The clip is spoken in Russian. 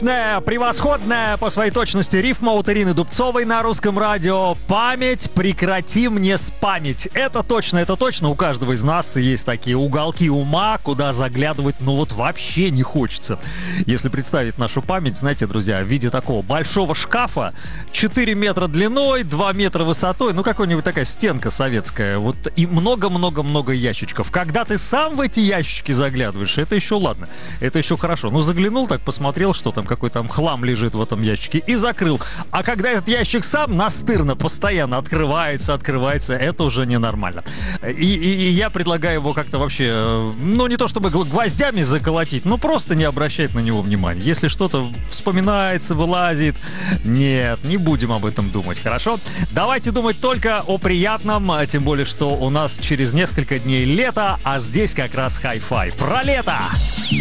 Превосходная по своей точности рифма у Ирины Дубцовой на Русском радио. Память, прекрати мне спамить. Это точно, у каждого из нас есть такие уголки ума, куда заглядывать, ну вот вообще не хочется. Если представить нашу память, знаете, друзья, в виде такого большого шкафа, 4 метра длиной, 2 метра высотой, ну какой-нибудь такая стенка советская, вот и много-много-много ящичков. Когда ты сам в эти ящички заглядываешь, это еще ладно, это еще хорошо. Ну заглянул так, посмотрел, что там, какой там хлам лежит в этом ящике, и закрыл. А когда этот ящик сам настырно, постоянно открывается, это уже ненормально. И я предлагаю его как-то вообще, ну не то чтобы гвоздями заколотить, но просто не обращать на него внимания. Если что-то вспоминается, вылазит, нет, не будем об этом думать, хорошо? Давайте думать только о приятном, тем более, что у нас через несколько дней лето, а здесь как раз хай-фай. Про лето!